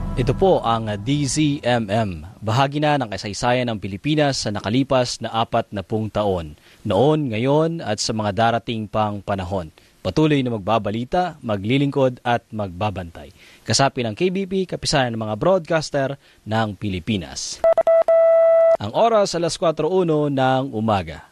Ito po ang DZMM, bahagi na ng kasaysayan ng Pilipinas sa nakalipas na 40 taon, noon, ngayon at sa mga darating pang panahon. Patuloy na magbabalita, maglilingkod at magbabantay. Kasapi ng KBP, kapisanan ng mga broadcaster ng Pilipinas. Ang oras alas 4:01 ng umaga.